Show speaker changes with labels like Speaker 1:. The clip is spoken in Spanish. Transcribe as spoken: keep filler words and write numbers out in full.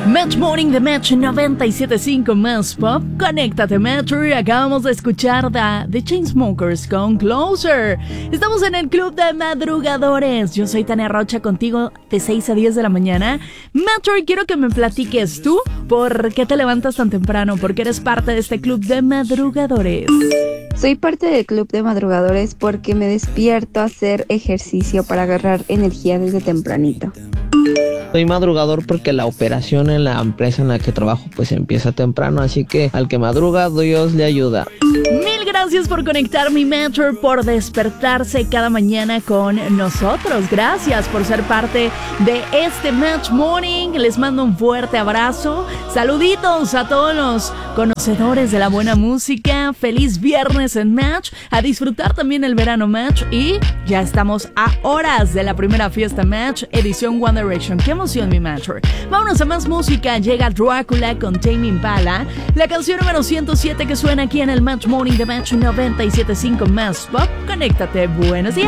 Speaker 1: Match Morning de Match noventa y siete punto cinco más Pop. Conéctate, Metro. Y acabamos de escuchar The, The Chainsmokers con Closer. Estamos en el Club de Madrugadores. Yo soy Tania Rocha, contigo de seis a diez de la mañana. Metro, quiero que me platiques tú por qué te levantas tan temprano, porque eres parte de este Club de Madrugadores.
Speaker 2: Soy parte del Club de Madrugadores porque me despierto a hacer ejercicio para agarrar energía desde tempranito.
Speaker 3: Soy madrugador porque la operación en la empresa en la que trabajo pues empieza temprano, así que al que madruga Dios le ayuda.
Speaker 1: Mil gracias por conectar, mi Metro, por despertarse cada mañana con nosotros. Gracias por ser parte de este Match Morning. Les mando un fuerte abrazo. Saluditos a todos los conocedores de la buena música. Feliz viernes en Match. A disfrutar también el verano Match. Y ya estamos a horas de la primera fiesta Match, edición One Direction. ¡Qué emoción, mi Metro! Vámonos a más música. Llega Drácula con Tame Impala. La canción número ciento siete que suena aquí en el Match Morning de Match noventa y siete punto cinco más Pop. Conéctate. Buenos días.